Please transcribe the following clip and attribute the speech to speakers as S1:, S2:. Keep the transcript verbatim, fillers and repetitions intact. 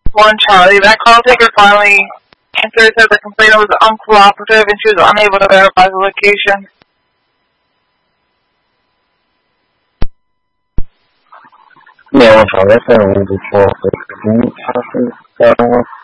S1: One Charlie. That call taker finally answered, said the complainant was uncooperative and she was unable to verify the location.
S2: Yeah, one Charlie. That's what I wanted to talk. Can you pass this down?